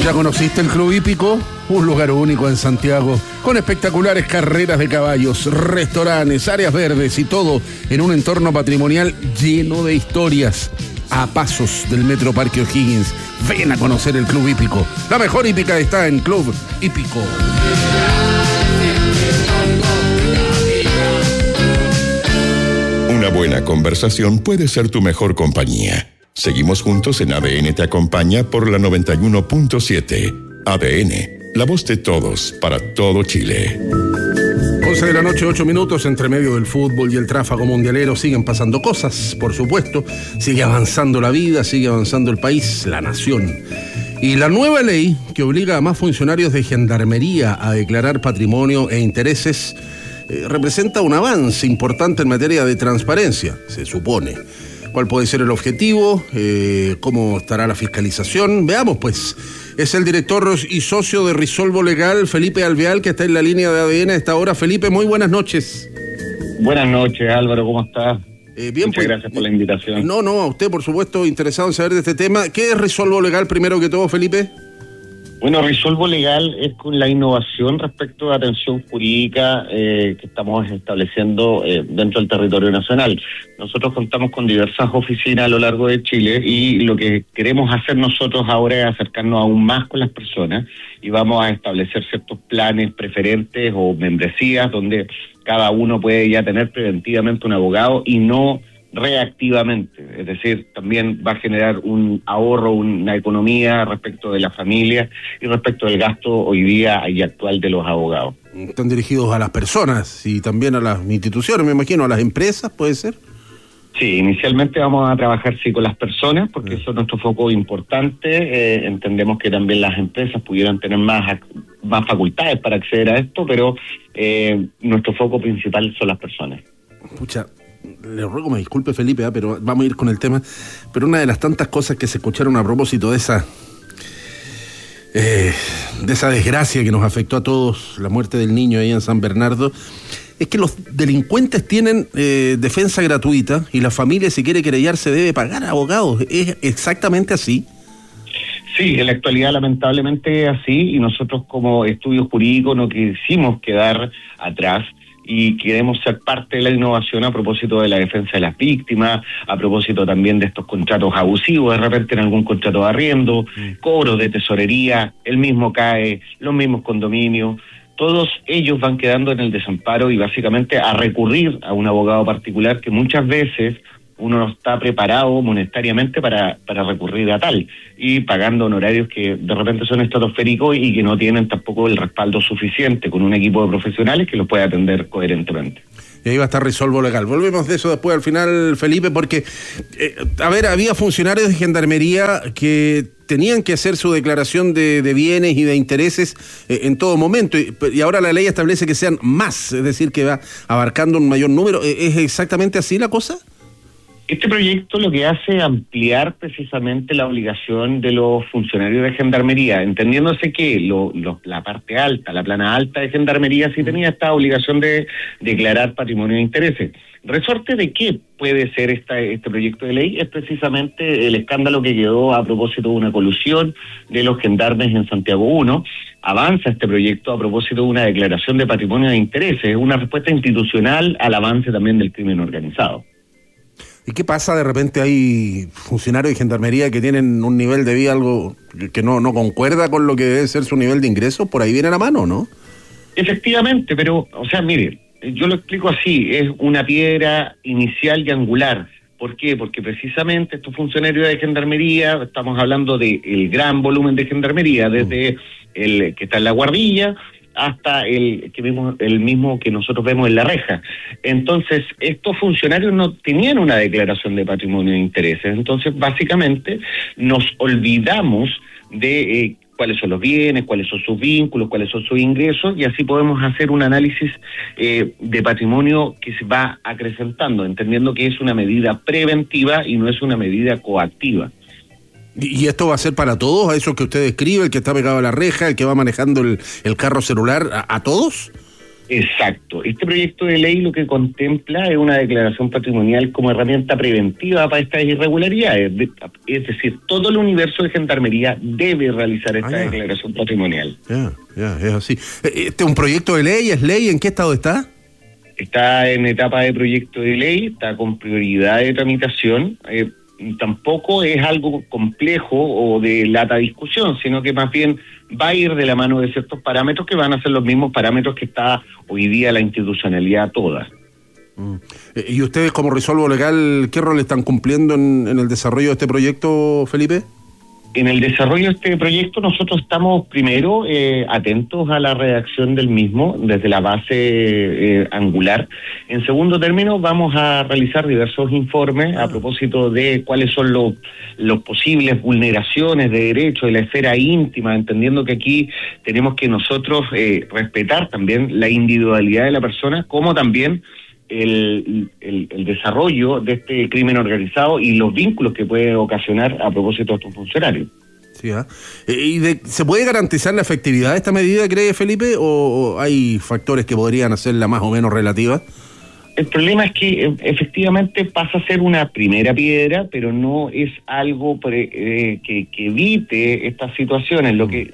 ¿Ya conociste el Club Hípico? Un lugar único en Santiago, con espectaculares carreras de caballos, restaurantes, áreas verdes y todo en un entorno patrimonial lleno de historias. A pasos del Metro Parque O'Higgins, ven a conocer el Club Hípico. La mejor hípica está en Club Hípico. Una buena conversación puede ser tu mejor compañía. Seguimos juntos en ADN Te Acompaña por la 91.7. ADN, la voz de todos, para todo Chile. 11 de la noche, 8 minutos, entre medio del fútbol y el tráfago mundialero siguen pasando cosas, por supuesto. Sigue avanzando la vida, sigue avanzando el país, la nación. Y la nueva ley que obliga a más funcionarios de gendarmería a declarar patrimonio e intereses representa un avance importante en materia de transparencia, se supone. ¿Cuál puede ser el objetivo? ¿Cómo estará la fiscalización? Veamos, pues. Es el director y socio de Risolvo Legal, Felipe Alvear, que está en la línea de ADN a esta hora. Felipe, muy buenas noches. Buenas noches, Álvaro, ¿cómo estás? Bien, muchas pues, gracias por la invitación. No, a usted, por supuesto, interesado en saber de este tema. ¿Qué es Risolvo Legal, primero que todo, Felipe? Bueno, Risolvo Legal es con la innovación respecto a atención jurídica que estamos estableciendo dentro del territorio nacional. Nosotros contamos con diversas oficinas a lo largo de Chile y lo que queremos hacer nosotros ahora es acercarnos aún más con las personas y vamos a establecer ciertos planes preferentes o membresías donde cada uno puede ya tener preventivamente un abogado y no reactivamente, es decir, también va a generar un ahorro, una economía respecto de la familia y respecto del gasto hoy día y actual de los abogados. Están dirigidos a las personas y también a las instituciones, me imagino, a las empresas, ¿puede ser? Sí, inicialmente vamos a trabajar con las personas, porque eso es nuestro foco importante. Entendemos que también las empresas pudieran tener más facultades para acceder a esto, pero nuestro foco principal son las personas. Pucha, le ruego me disculpe, Felipe, pero vamos a ir con el tema. Pero una de las tantas cosas que se escucharon a propósito de esa desgracia que nos afectó a todos, la muerte del niño ahí en San Bernardo, es que los delincuentes tienen defensa gratuita y la familia, si quiere querellarse, debe pagar abogados. ¿Es exactamente así? Sí, en la actualidad lamentablemente es así y nosotros como estudio jurídico no quisimos quedar atrás y queremos ser parte de la innovación a propósito de la defensa de las víctimas, a propósito también de estos contratos abusivos, de repente en algún contrato de arriendo, cobros de tesorería, el mismo CAE, los mismos condominios, todos ellos van quedando en el desamparo y básicamente a recurrir a un abogado particular que muchas veces uno no está preparado monetariamente para recurrir a tal, y pagando honorarios que de repente son estratosféricos y que no tienen tampoco el respaldo suficiente con un equipo de profesionales que los pueda atender coherentemente. Y ahí va a estar Risolvo Legal. Volvemos de eso después al final, Felipe, porque, había funcionarios de gendarmería que tenían que hacer su declaración de bienes y de intereses en todo momento, y ahora la ley establece que sean más, es decir, que va abarcando un mayor número. ¿Es exactamente así la cosa? Este proyecto lo que hace es ampliar precisamente la obligación de los funcionarios de gendarmería, entendiéndose que la parte alta, la plana alta de gendarmería sí tenía esta obligación de declarar patrimonio de intereses. ¿Resorte de qué puede ser este proyecto de ley? Es precisamente el escándalo que quedó a propósito de una colusión de los gendarmes en Santiago 1. Avanza este proyecto a propósito de una declaración de patrimonio de intereses, una respuesta institucional al avance también del crimen organizado. ¿Y qué pasa? De repente hay funcionarios de gendarmería que tienen un nivel de vida algo que no concuerda con lo que debe ser su nivel de ingresos. Por ahí viene la mano, ¿no? Efectivamente, pero, mire, yo lo explico así, es una piedra inicial y angular. ¿Por qué? Porque precisamente estos funcionarios de gendarmería, estamos hablando del gran volumen de gendarmería, desde el que está en la guardilla hasta el mismo que nosotros vemos en la reja. Entonces, estos funcionarios no tenían una declaración de patrimonio de intereses. Entonces, básicamente, nos olvidamos de cuáles son los bienes, cuáles son sus vínculos, cuáles son sus ingresos, y así podemos hacer un análisis de patrimonio que se va acrecentando, entendiendo que es una medida preventiva y no es una medida coactiva. ¿Y esto va a ser para todos? ¿A eso que usted describe, el que está pegado a la reja, el que va manejando el carro celular, a todos? Exacto. Este proyecto de ley lo que contempla es una declaración patrimonial como herramienta preventiva para estas irregularidades. Es decir, todo el universo de Gendarmería debe realizar esta declaración patrimonial. Ya, es así. ¿Este es un proyecto de ley? ¿Es ley? ¿En qué estado está? Está en etapa de proyecto de ley, está con prioridad de tramitación. Tampoco es algo complejo o de lata discusión, sino que más bien va a ir de la mano de ciertos parámetros que van a ser los mismos parámetros que está hoy día la institucionalidad toda. ¿Y ustedes como Risolvo Legal, qué rol están cumpliendo en el desarrollo de este proyecto, Felipe? En el desarrollo de este proyecto nosotros estamos primero atentos a la redacción del mismo desde la base angular. En segundo término vamos a realizar diversos informes a propósito de cuáles son los posibles vulneraciones de derechos de la esfera íntima, entendiendo que aquí tenemos que nosotros respetar también la individualidad de la persona, como también el desarrollo de este crimen organizado y los vínculos que puede ocasionar a propósito de estos funcionarios. Sí, ¿se puede garantizar la efectividad de esta medida, cree Felipe, o hay factores que podrían hacerla más o menos relativa? El problema es que efectivamente pasa a ser una primera piedra, pero no es algo que evite estas situaciones. Lo que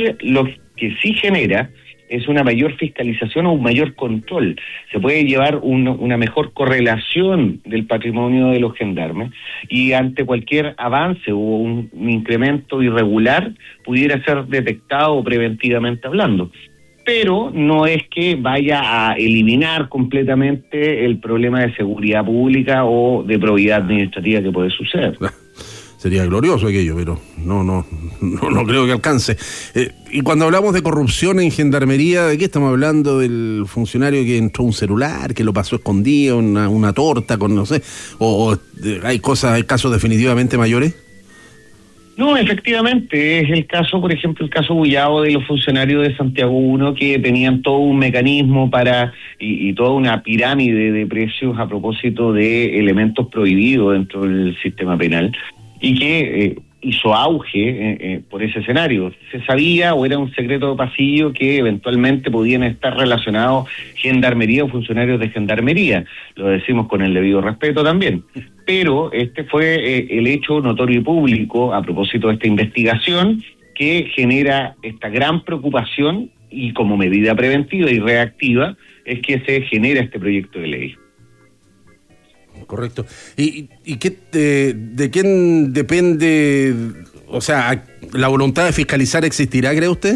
sí genera es una mayor fiscalización o un mayor control. Se puede llevar una mejor correlación del patrimonio de los gendarmes y ante cualquier avance o un incremento irregular pudiera ser detectado preventivamente hablando. Pero no es que vaya a eliminar completamente el problema de seguridad pública o de probidad administrativa que puede suceder. Sería glorioso aquello, pero no creo que alcance. Y cuando hablamos de corrupción en Gendarmería, ¿de qué estamos hablando? ¿Del funcionario que entró un celular, que lo pasó escondido, una torta con no sé? ¿O hay casos definitivamente mayores? No, efectivamente, es el caso, por ejemplo, el caso Bullao de los funcionarios de Santiago 1 que tenían todo un mecanismo y toda una pirámide de precios a propósito de elementos prohibidos dentro del sistema penal y que hizo auge por ese escenario. Se sabía o era un secreto de pasillo que eventualmente podían estar relacionados Gendarmería o funcionarios de Gendarmería. Lo decimos con el debido respeto también. Pero este fue el hecho notorio y público a propósito de esta investigación que genera esta gran preocupación y como medida preventiva y reactiva es que se genera este proyecto de ley. Correcto. ¿Y de quién depende? O sea, ¿la voluntad de fiscalizar existirá, cree usted?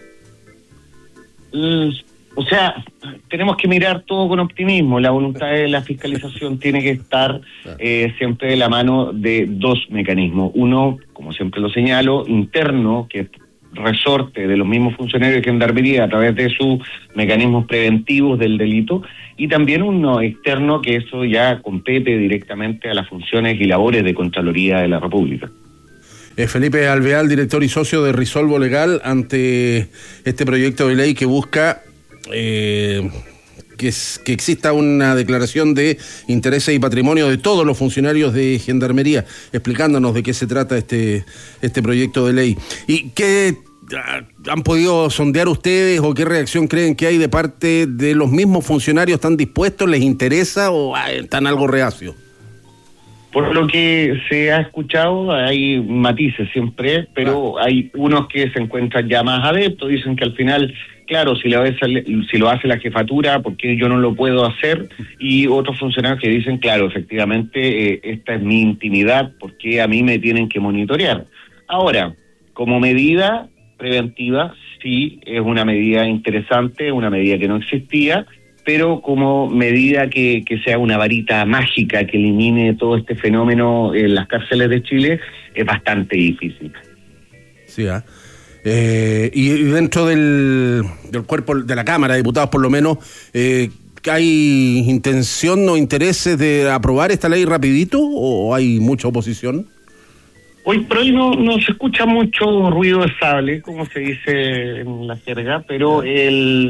O sea, tenemos que mirar todo con optimismo. La voluntad de la fiscalización tiene que estar siempre de la mano de dos mecanismos. Uno, como siempre lo señalo, interno, que resorte de los mismos funcionarios de Gendarmería a través de sus mecanismos preventivos del delito, y también uno externo, que eso ya compete directamente a las funciones y labores de Contraloría de la República. Felipe Alvear, director y socio de Risolvo Legal, ante este proyecto de ley que busca que exista una declaración de intereses y patrimonio de todos los funcionarios de Gendarmería, explicándonos de qué se trata este proyecto de ley. ¿Y qué han podido sondear ustedes o qué reacción creen que hay de parte de los mismos funcionarios? ¿Están dispuestos? ¿Les interesa o están algo reacios? Por lo que se ha escuchado, hay matices siempre, pero hay unos que se encuentran ya más adeptos, dicen que al final, claro, si lo hace la jefatura, ¿por qué yo no lo puedo hacer? Y otros funcionarios que dicen, claro, efectivamente, esta es mi intimidad, ¿por qué a mí me tienen que monitorear? Ahora, como medida preventiva, sí, es una medida interesante, una medida que no existía, pero como medida que sea una varita mágica que elimine todo este fenómeno en las cárceles de Chile, es bastante difícil. Sí, y dentro del cuerpo de la Cámara de Diputados, por lo menos, ¿hay intención o intereses de aprobar esta ley rapidito o hay mucha oposición? Hoy por hoy no se escucha mucho ruido de sable, como se dice en la jerga, pero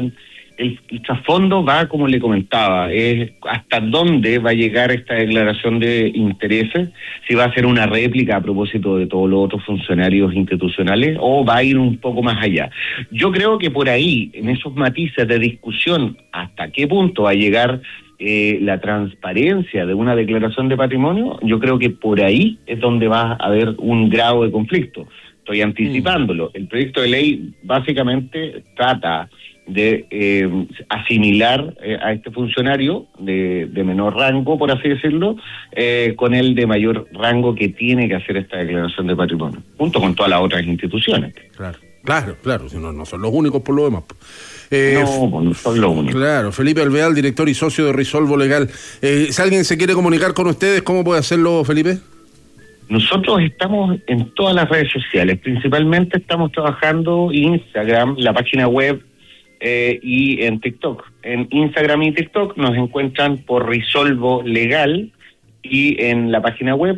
el trasfondo va, como le comentaba, es hasta dónde va a llegar esta declaración de intereses, si va a ser una réplica a propósito de todos los otros funcionarios institucionales o va a ir un poco más allá. Yo creo que por ahí, en esos matices de discusión, hasta qué punto va a llegar la transparencia de una declaración de patrimonio, yo creo que por ahí es donde va a haber un grado de conflicto. Estoy anticipándolo. El proyecto de ley básicamente trata de asimilar a este funcionario de menor rango, por así decirlo, con el de mayor rango que tiene que hacer esta declaración de patrimonio, junto con todas las otras instituciones. Claro, si no son los únicos por lo demás. No son los únicos. Claro, Felipe Alvear, director y socio de Risolvo Legal. Si alguien se quiere comunicar con ustedes, ¿cómo puede hacerlo, Felipe? Nosotros estamos en todas las redes sociales, principalmente estamos trabajando en Instagram, la página web y en TikTok. En Instagram y TikTok nos encuentran por Risolvo Legal y en la página web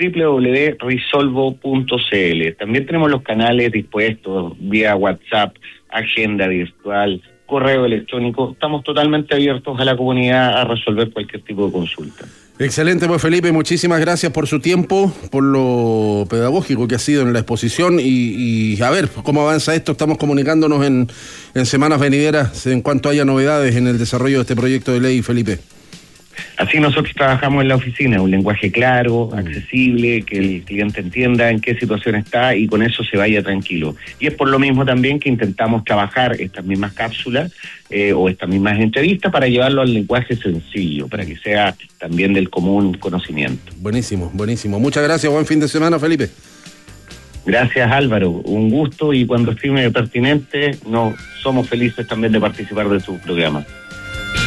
www.risolvo.cl. También tenemos los canales dispuestos vía WhatsApp, agenda virtual, correo electrónico. Estamos totalmente abiertos a la comunidad a resolver cualquier tipo de consulta. Excelente, pues Felipe, muchísimas gracias por su tiempo, por lo pedagógico que ha sido en la exposición y a ver cómo avanza esto. Estamos comunicándonos en semanas venideras en cuanto haya novedades en el desarrollo de este proyecto de ley, Felipe. Así nosotros trabajamos en la oficina, un lenguaje claro, accesible, que el cliente entienda en qué situación está y con eso se vaya tranquilo. Y es por lo mismo también que intentamos trabajar estas mismas cápsulas o estas mismas entrevistas para llevarlo al lenguaje sencillo, para que sea también del común conocimiento. Buenísimo. Muchas gracias, buen fin de semana, Felipe. Gracias, Álvaro, un gusto y cuando estime pertinente, somos felices también de participar de tu programa.